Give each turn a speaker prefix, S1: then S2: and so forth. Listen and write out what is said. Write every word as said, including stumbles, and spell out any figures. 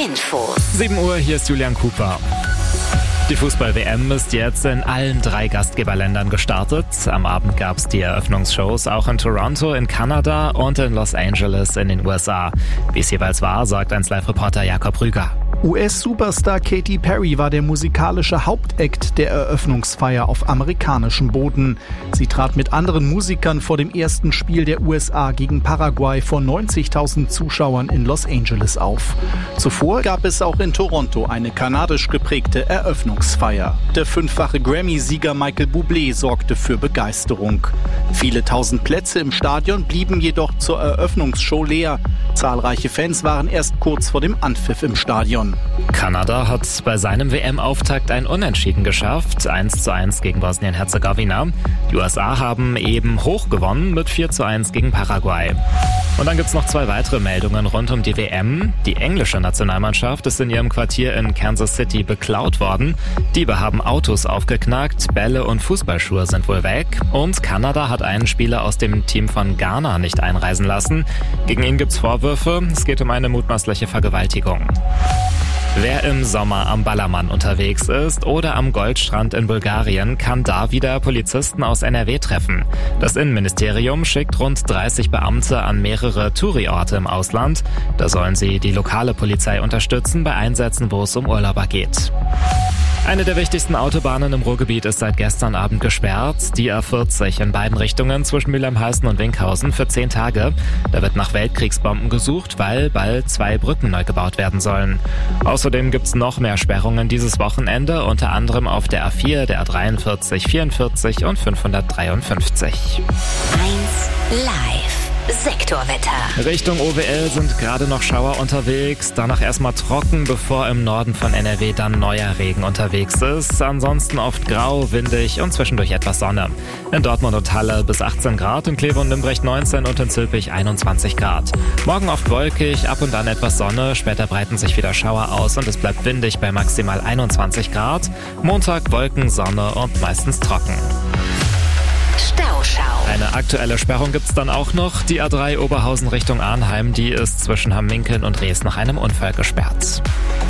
S1: Infos.
S2: sieben Uhr, hier ist Julian Cooper. Die Fußball-W M ist jetzt in allen drei Gastgeberländern gestartet. Am Abend gab es die Eröffnungsshows auch in Toronto, in Kanada und in Los Angeles in den U S A. Wie es jeweils war, sagt eins Live-Reporter Jakob Rüger.
S3: U S-Superstar Katy Perry war der musikalische Hauptakt der Eröffnungsfeier auf amerikanischem Boden. Sie trat mit anderen Musikern vor dem ersten Spiel der U S A gegen Paraguay vor neunzigtausend Zuschauern in Los Angeles auf. Zuvor gab es auch in Toronto eine kanadisch geprägte Eröffnungsfeier. Der fünffache Grammy-Sieger Michael Bublé sorgte für Begeisterung. Viele tausend Plätze im Stadion blieben jedoch zur Eröffnungsshow leer. Zahlreiche Fans waren erst kurz vor dem Anpfiff im Stadion.
S2: Kanada hat bei seinem W M-Auftakt ein Unentschieden geschafft, eins zu eins gegen Bosnien-Herzegowina. Die U S A haben eben hoch gewonnen mit vier zu eins gegen Paraguay. Und dann gibt's noch zwei weitere Meldungen rund um die W M. Die englische Nationalmannschaft ist in ihrem Quartier in Kansas City beklaut worden. Diebe haben Autos aufgeknackt, Bälle und Fußballschuhe sind wohl weg. Und Kanada hat einen Spieler aus dem Team von Ghana nicht einreisen lassen. Gegen ihn gibt's Vorwürfe. Es geht um eine mutmaßliche Vergewaltigung. Wer im Sommer am Ballermann unterwegs ist oder am Goldstrand in Bulgarien, kann da wieder Polizisten aus N R W treffen. Das Innenministerium schickt rund dreißig Beamte an mehrere Touri-Orte im Ausland. Da sollen sie die lokale Polizei unterstützen bei Einsätzen, wo es um Urlauber geht. Eine der wichtigsten Autobahnen im Ruhrgebiet ist seit gestern Abend gesperrt. Die A vierzig in beiden Richtungen zwischen Mülheim-Heißen und Winkhausen für zehn Tage. Da wird nach Weltkriegsbomben gesucht, weil bald zwei Brücken neu gebaut werden sollen. Außerdem gibt's noch mehr Sperrungen dieses Wochenende, unter anderem auf der A vier, der A dreiundvierzig, vierundvierzig und fünfhundertdreiundfünfzig.
S1: eins Live. Sektorwetter.
S2: Richtung O W L sind gerade noch Schauer unterwegs, danach erstmal trocken, bevor im Norden von N R W dann neuer Regen unterwegs ist. Ansonsten oft grau, windig und zwischendurch etwas Sonne. In Dortmund und Halle bis achtzehn Grad, in Kleve und Nümbrecht neunzehn und in Zülpich einundzwanzig Grad. Morgen oft wolkig, ab und an etwas Sonne, später breiten sich wieder Schauer aus und es bleibt windig bei maximal einundzwanzig Grad. Montag Wolken, Sonne und meistens trocken.
S1: Stauschau.
S2: Eine aktuelle Sperrung gibt's dann auch noch. Die A drei Oberhausen Richtung Arnheim, die ist zwischen Hamminkeln und Rees nach einem Unfall gesperrt.